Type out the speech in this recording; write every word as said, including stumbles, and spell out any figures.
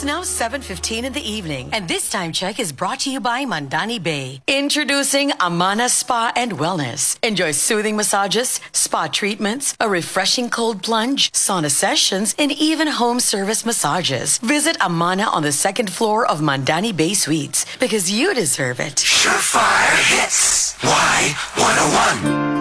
now seven fifteen in the evening, and this time check is brought to you by Mandani Bay. Introducing Amana Spa and Wellness. Enjoy soothing massages, spa treatments, a refreshing cold plunge, sauna sessions, and even home service massages. Visit Amana on the second floor of Mandani Bay Suites because you deserve it. Surefire hits. Y one oh one.